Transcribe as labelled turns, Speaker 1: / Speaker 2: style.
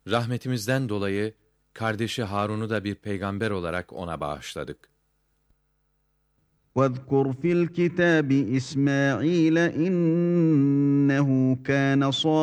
Speaker 1: Rahmetimizden dolayı kardeşi Harun'u da bir peygamber olarak ona bağışladık.
Speaker 2: وَاذْكُرْ فِي الْكِتَابِ إِسْمَاعِيلَ إِنَّهُ كَانَ